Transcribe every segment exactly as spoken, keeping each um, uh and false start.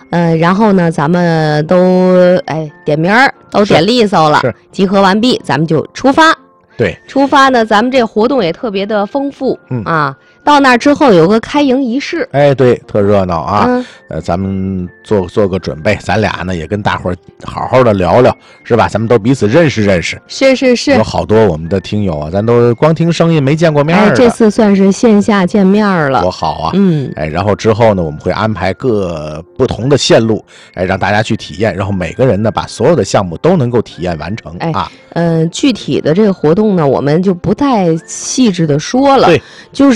呃，然后呢，咱们都哎点名儿，都点利索了，集合完毕，咱们就出发。 对， 出发呢，咱们这活动也特别的丰富，嗯啊。到那儿之后有个开营仪式， 哎，对，特热闹啊！嗯、呃，咱们做做个准备，咱俩呢也跟大伙儿好好的聊聊，是吧？咱们都彼此认识认识。 是是是， 有好多我们的听友啊，咱都光听声音没见过面的。 哎，这次算是线下见面了， 多好啊！ 嗯， 哎，然后之后呢，我们会安排各不同的线路，哎，让大家去体验，然后每个人呢把所有的项目都能够体验完成、 哎、 啊。 嗯、呃，具体的这个活动呢，我们就不太细致的说了， 对， 就是。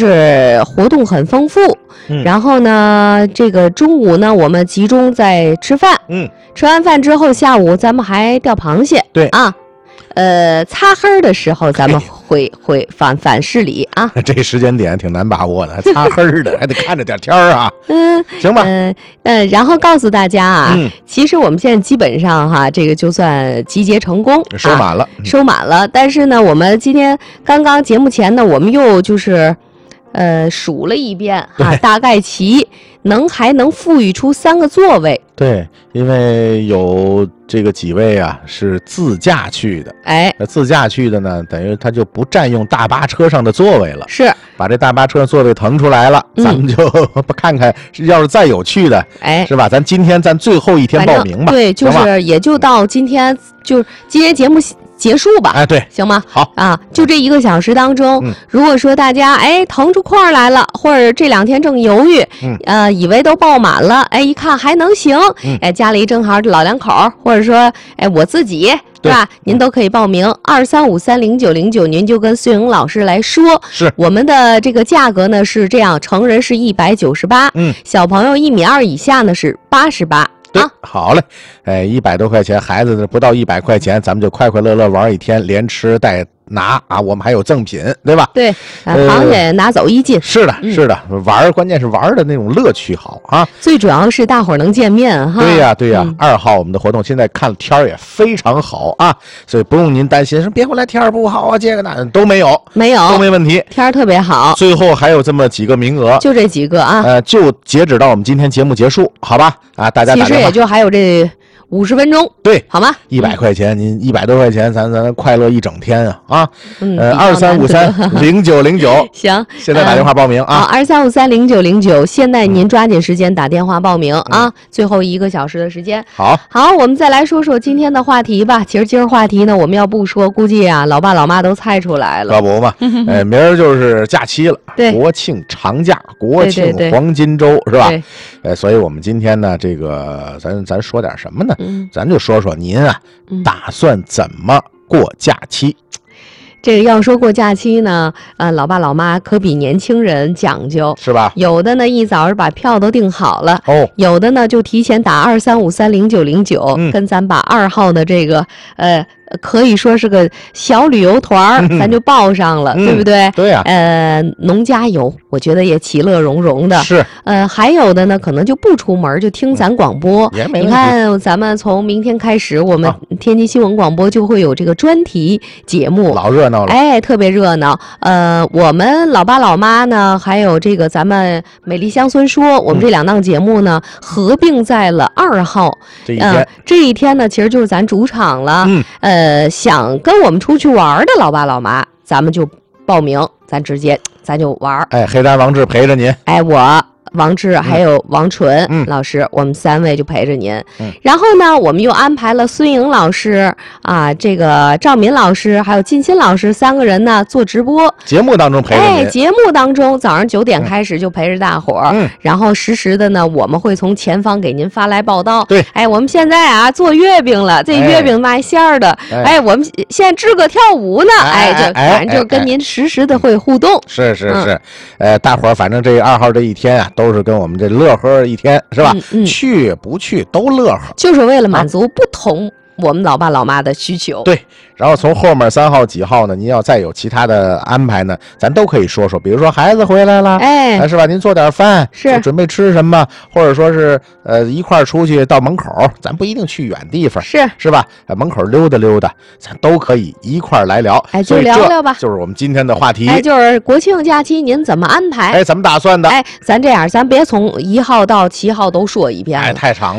活动很丰富、嗯，然后呢，这个中午呢，我们集中在吃饭， 嗯， 吃完饭之后，下午咱们还钓螃蟹， 对啊，呃，擦黑的时候咱们会会反反市里啊， 这时间点挺难把握的，擦黑的还得看着点天儿啊， 嗯， 行吧， 嗯、呃，呃，然后告诉大家啊、 嗯， 其实我们现在基本上哈，这个就算集结成功， 收满了、 啊，收满了，但是呢，我们今天刚刚节目前呢，我们又就是。呃，数了一遍哈，大概其能还能富裕出三个座位。 对，因为有这个几位啊是自驾去的， 哎， 自驾去的呢，等于他就不占用大巴车上的座位了， 是把这大巴车座位腾出来了，嗯、咱们就看看，要是再有去的， 哎， 是吧？咱今天咱最后一天报名吧， 对，就是也就到今天，就今天节目。结束吧， 哎，对， 行吗？ 好啊，就这一个小时当中， 嗯、 如果说大家哎腾出块来了，或者这两天正犹豫， 嗯， 呃，以为都报满了，哎，一看还能行， 嗯、 哎，家里正好老两口，或者说哎我自己，对吧？您都可以报名二三五三零九零九，您就跟孙颖老师来说， 是我们的这个价格呢是这样，成人是一百九十八， 嗯， 小朋友一米二以下呢是八十八。 对、啊，好嘞，哎，一百多块钱，孩子不到一百块钱，咱们就快快乐乐玩一天，连吃带拿啊，我们还有赠品，对吧？ 对，呃、螃蟹拿走一斤。 是的，是的，嗯、玩关键是玩的那种乐趣好啊。 最主要是大伙儿能见面哈。 对呀，对呀。 嗯、 二号我们的活动现在看天儿也非常好啊，所以不用您担心，说别回来天儿不好啊，这个那都没有， 没有， 都没问题， 天儿特别好。 最后还有这么几个名额， 就这几个啊。 呃，就截止到我们今天节目结束，好吧？啊，大家打电话。 其实也就还有这。五十分钟， 对， 好吗？ 一百块钱，您一百多块钱，咱咱快乐一整天啊啊！ 嗯， 呃，二三五三零九零九， 行， 现在打电话报名啊！ 二三五三零九零九，现在您抓紧时间打电话报名啊！嗯、最后一个小时的时间， 好， 好，我们再来说说今天的话题吧。其实今儿话题呢，我们要不说，估计啊，老爸老妈都猜出来了， 可不嘛？呃，明儿就是假期了， 对， 国庆长假，国庆黄金周是吧？呃，所以我们今天呢，这个咱咱说点什么呢？ 嗯， 咱就说说您啊， 嗯、 打算怎么过假期？ 这个要说过假期呢，呃，老爸老妈可比年轻人讲究， 是吧？ 有的呢一早把票都订好了， 哦， 有的呢就提前打二三五三零九零九，跟咱把二号的这个呃。可以说是个小旅游团儿、嗯，咱就报上了， 嗯、 对不对？ 对呀、啊。 呃，农家游，我觉得也其乐融融的。 是。 呃，还有的呢，可能就不出门，就听咱广播。 也没问题。你看，咱们从明天开始，我们天津新闻广播就会有这个专题节目， 老热闹了。 哎，特别热闹。呃，我们老爸老妈呢，还有这个咱们美丽乡村说，我们这两档节目呢，嗯、合并在了二号。 这一天、 呃，这一天呢，其实就是咱主场了。 嗯。 呃。呃，想跟我们出去玩的老爸老妈，咱们就报名，咱直接咱就玩。 哎，黑丹王志陪着您。 哎，我王志还有王纯、 嗯、 老师，我们三位就陪着您。 嗯、 然后呢，我们又安排了孙颖老师啊，这个赵敏老师还有金鑫老师三个人呢做直播。 节目当中陪着您。 哎，节目当中早上九点开始就陪着大伙儿、 嗯， 然后实时的呢，我们会从前方给您发来报道。 对， 哎，我们现在啊做月饼了，这月饼卖馅儿的，哎，哎我们现在支个跳舞呢，哎，就反正就跟您实时的会互动。 是是是，嗯、呃，大伙儿反正这二号这一天啊，都是跟我们这乐呵一天，是吧？ 嗯嗯、 去不去都乐呵， 就是为了满足不同我们老爸老妈的需求。 对。然后从后面三号几号呢？您要再有其他的安排呢，咱都可以说说。比如说孩子回来了， 哎， 是吧？您做点饭， 是准备吃什么，或者说是呃一块出去到门口，咱不一定去远地方， 是是吧？门口溜达溜达，咱都可以一块来聊。 哎，就聊聊吧， 就是我们今天的话题。 哎，就是国庆假期您怎么安排？ 哎，怎么打算的？ 哎，咱这样，咱别从一号到七号都说一遍， 哎，太长了。